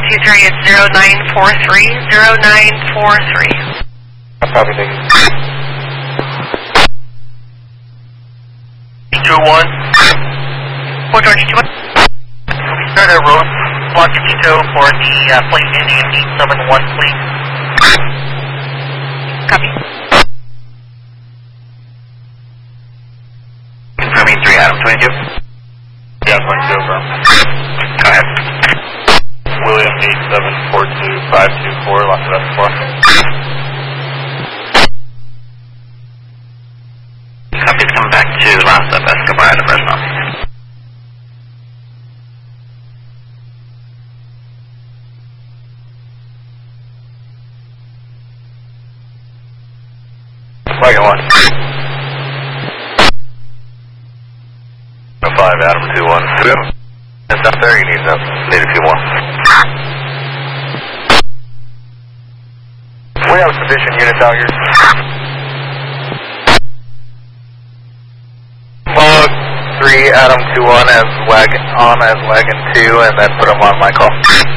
23 is 0943, 0943. Copy, thank you. 2-1. 422. We start a road block Chico for the plane ending in 871, please. Copy. Confirming 3 Adam 22. Yeah, 22, affirm. Go ahead. William 8742524, Las Vegas 4. Copies come back to Las Vegas Escobar at the Fresno. Wagon 1. 5 Adam 2-1. It's up there, you need a few more. We have sufficient units out here. Log 3 Adam 2-1 as wagon 2 and then put them on my call.